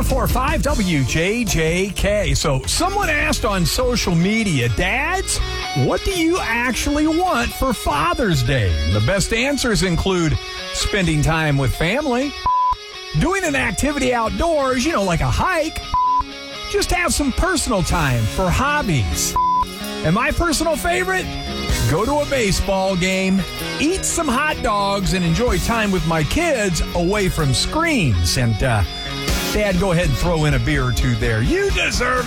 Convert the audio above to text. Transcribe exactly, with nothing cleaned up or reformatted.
four five W J J K. So someone asked on social media, Dads, what do you actually want for Father's Day? The best answers include spending time with family, doing an activity outdoors, you know, like a hike, just have some personal time for hobbies. And my personal favorite, go to a baseball game, eat some hot dogs, and enjoy time with my kids away from screens. And, uh, Dad, go ahead and throw in a beer or two there. You deserve it.